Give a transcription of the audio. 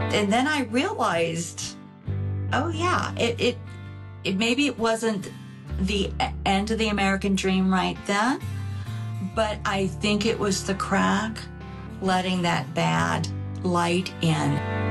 And then I realized, oh yeah, it maybe it wasn't the end of the American dream right then, but I think it was the crack letting that bad light in.